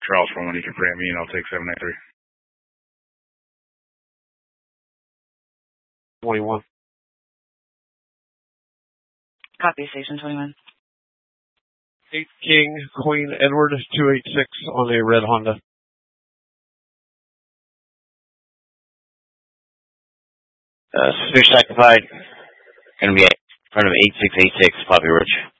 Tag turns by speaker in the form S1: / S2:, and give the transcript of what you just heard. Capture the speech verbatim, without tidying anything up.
S1: Charles from when you can frame me, and I'll take seven nine three.
S2: twenty-one.
S3: Copy, Station twenty-one.
S2: eight King, Queen Edward, two eight six on a red Honda.
S4: Uh, Switch Sacrified, going to be in front of eight six eight six, Poppy Ridge.